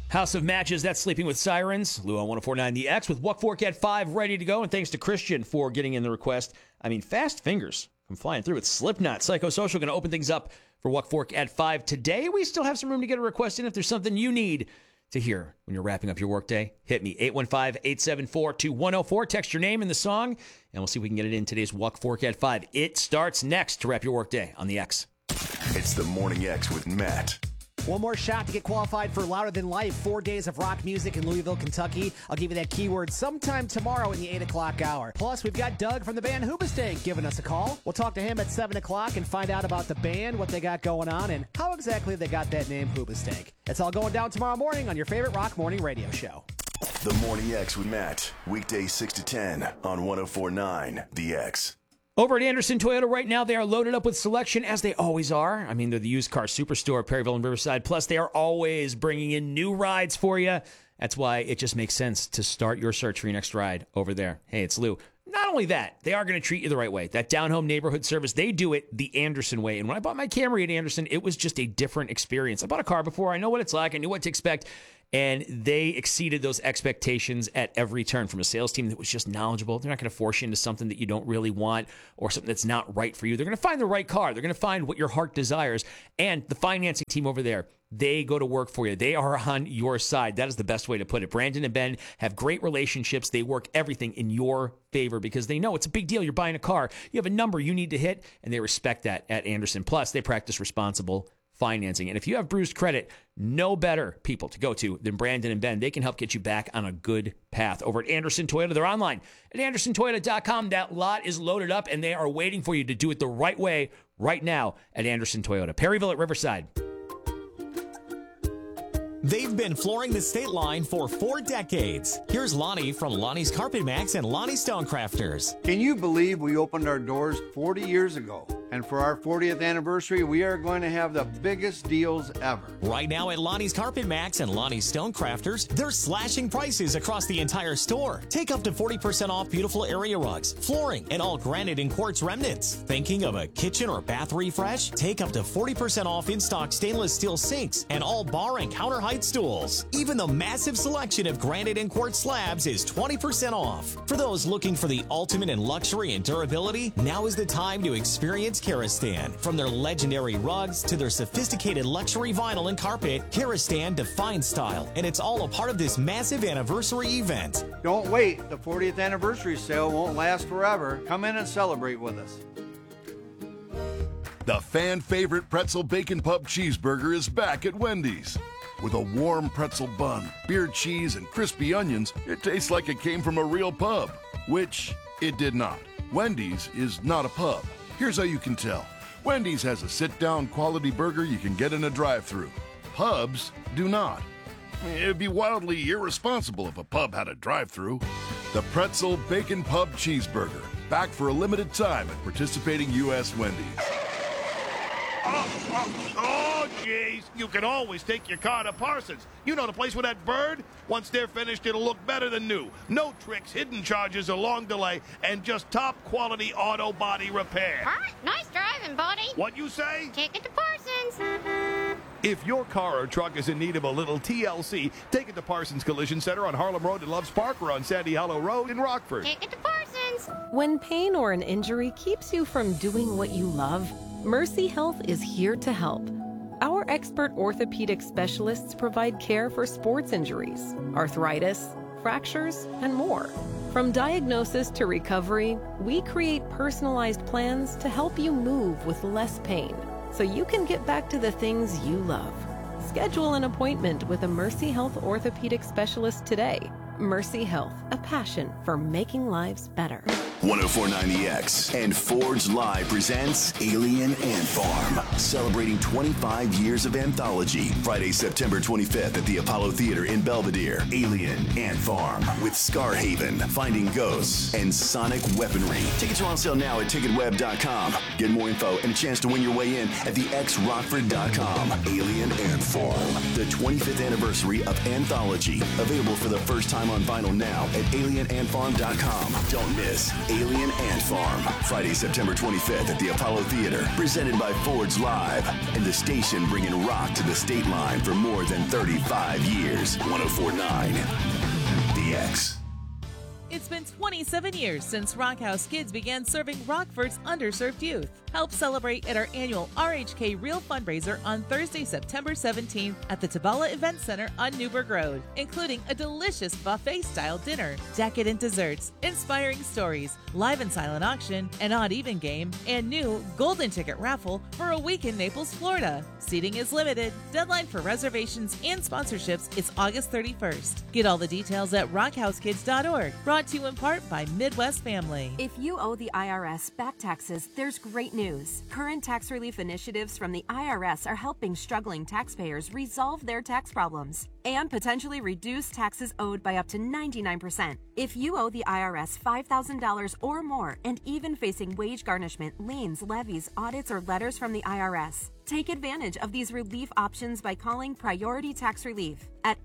House of Matches, that's Sleeping with Sirens. Lou on 104.9 The X with Wuck Fork at 5 ready to go. And thanks to Christian for getting in the request. I mean, fast fingers come flying through with Slipknot. Psychosocial going to open things up for Wuck Fork at 5 today. We still have some room to get a request in. If there's something you need to hear when you're wrapping up your workday, hit me. 815-874-2104. Text your name and the song, and we'll see if we can get it in today's Wuck Fork at 5. It starts next to wrap your workday on the X. It's the Morning X with Matt. One more shot to get qualified for Louder Than Life, 4 days of rock music in Louisville, Kentucky. I'll give you that keyword sometime tomorrow in the 8 o'clock hour. Plus, we've got Doug from the band Hoobastank giving us a call. We'll talk to him at 7 o'clock and find out about the band, what they got going on, and how exactly they got that name Hoobastank. It's all going down tomorrow morning on your favorite rock morning radio show. The Morning X with Matt, weekdays 6 to 10 on 104.9 The X. Over at Anderson Toyota right now, they are loaded up with selection, as they always are. I mean, they're the used car superstore, Perryville and Riverside. Plus, they are always bringing in new rides for you. That's why it just makes sense to start your search for your next ride over there. Hey, it's Lou. Not only that, they are going to treat you the right way. That down-home neighborhood service, they do it the Anderson way. And when I bought my Camry at Anderson, it was just a different experience. I bought a car before. I know what it's like. I knew what to expect. And they exceeded those expectations at every turn. From a sales team that was just knowledgeable. They're not going to force you into something that you don't really want or something that's not right for you. They're going to find the right car. They're going to find what your heart desires. And the financing team over there, they go to work for you. They are on your side. That is the best way to put it. Brandon and Ben have great relationships. They work everything in your favor because they know it's a big deal. You're buying a car. You have a number you need to hit, and they respect that at Anderson. Plus, they practice responsible financing. And if you have bruised credit, no better people to go to than Brandon and Ben. They can help get you back on a good path. Over at Anderson Toyota, they're online at andersontoyota.com. That lot is loaded up, and they are waiting for you to do it the right way right now at Anderson Toyota. Perryville at Riverside. They've been flooring the state line for 4 decades. Here's Lonnie from Lonnie's Carpet Max and Lonnie Stonecrafters. Can you believe we opened our doors 40 years ago? And for our 40th anniversary, we are going to have the biggest deals ever. Right now at Lonnie's Carpet Max and Lonnie's Stonecrafters, they're slashing prices across the entire store. Take up to 40% off beautiful area rugs, flooring, and all granite and quartz remnants. Thinking of a kitchen or bath refresh? Take up to 40% off in-stock stainless steel sinks and all bar and counter height stools. Even the massive selection of granite and quartz slabs is 20% off. For those looking for the ultimate in luxury and durability, now is the time to experience Karastan. From their legendary rugs to their sophisticated luxury vinyl and carpet, Karastan defines style, and it's all a part of this massive anniversary event. Don't wait. The 40th anniversary sale won't last forever. Come in and celebrate with us. The fan-favorite pretzel bacon pub cheeseburger is back at Wendy's. With a warm pretzel bun, beer cheese, and crispy onions, it tastes like it came from a real pub, which it did not. Wendy's is not a pub. Here's how you can tell. Wendy's has a sit-down quality burger you can get in a drive-thru. Pubs do not. It'd be wildly irresponsible if a pub had a drive-thru. The Pretzel Bacon Pub Cheeseburger. Back for a limited time at participating U.S. Wendy's. Oh, jeez. You can always take your car to Parsons. You know the place with that bird? Once they're finished, it'll look better than new. No tricks, hidden charges, or long delay, and just top-quality auto body repair. All right, nice driving, buddy. What you say? Take it to Parsons. If your car or truck is in need of a little TLC, take it to Parsons Collision Center on Harlem Road in Loves Park or on Sandy Hollow Road in Rockford. Take it to Parsons. When pain or an injury keeps you from doing what you love, Mercy Health is here to help. Our expert orthopedic specialists provide care for sports injuries, arthritis, fractures, and more. From diagnosis to recovery, we create personalized plans to help you move with less pain, so you can get back to the things you love. Schedule an appointment with a Mercy Health orthopedic specialist today. Mercy Health, a passion for making lives better. 104.9 The X and Forge Live presents Alien Ant Farm, celebrating 25 years of anthology. Friday, September 25th at the Apollo Theater in Belvedere. Alien Ant Farm with Scarhaven, Finding Ghosts, and Sonic Weaponry. Tickets are on sale now at ticketweb.com. Get more info and a chance to win your way in at thexrockford.com. Alien Ant Farm, the 25th anniversary of Anthology. Available for the first time on vinyl now at alienantfarm.com. Don't miss Alien Ant Farm. Friday, September 25th at the Apollo Theater. Presented by Ford's Live. And the station bringing rock to the state line for more than 35 years. 104.9 The X. It's been 27 years since Rockhouse Kids began serving Rockford's underserved youth. Help celebrate at our annual RHK Real Fundraiser on Thursday, September 17th at the Tabala Event Center on Newburgh Road, including a delicious buffet-style dinner, decadent desserts, inspiring stories, live and silent auction, an odd-even game, and new golden ticket raffle for a week in Naples, Florida. Seating is limited. Deadline for reservations and sponsorships is August 31st. Get all the details at rockhousekids.org. Brought to you in part by Midwest Family. If you owe the IRS back taxes, there's great news. Current tax relief initiatives from the IRS are helping struggling taxpayers resolve their tax problems and potentially reduce taxes owed by up to 99%. If you owe the IRS $5,000 or more and even facing wage garnishment, liens, levies, audits, or letters from the IRS, take advantage of these relief options by calling Priority Tax Relief at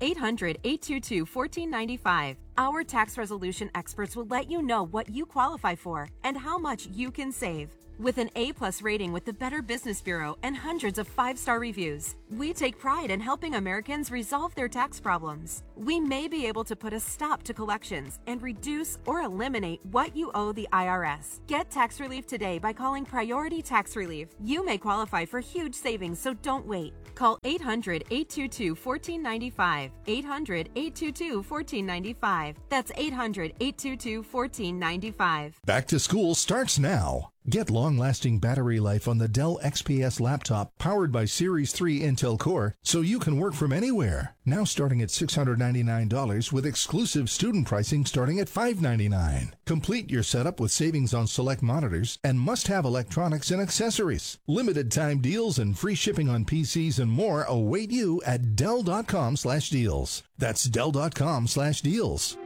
800-822-1495. Our tax resolution experts will let you know what you qualify for and how much you can save. With an A+ rating with the Better Business Bureau and hundreds of 5-star reviews, we take pride in helping Americans resolve their tax problems. We may be able to put a stop to collections and reduce or eliminate what you owe the IRS. Get tax relief today by calling Priority Tax Relief. You may qualify for huge savings, so don't wait. Call 800-822-1495. 800-822-1495. That's 800-822-1495. Back to school starts now. Get long-lasting battery life on the Dell XPS laptop powered by Series 3 Intel Core so you can work from anywhere. Now starting at $699 with exclusive student pricing starting at $599. Complete your setup with savings on select monitors and must-have electronics and accessories. Limited time deals and free shipping on PCs and more await you at Dell.com/deals. That's Dell.com/deals.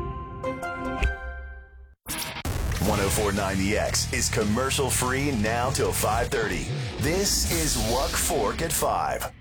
104.9 The X is commercial free now till 5:30. This is Wuck Fork at 5.